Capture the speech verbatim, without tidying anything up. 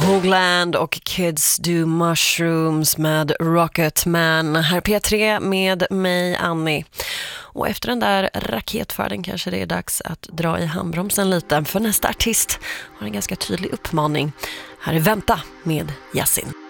Hoagland och Kids Do Mushrooms med Rocket Man. Här P tre med mig, Annie. Och efter den där raketfärden kanske det är dags att dra i handbromsen lite. För nästa artist har en ganska tydlig uppmaning. Här är Vänta med Yasin.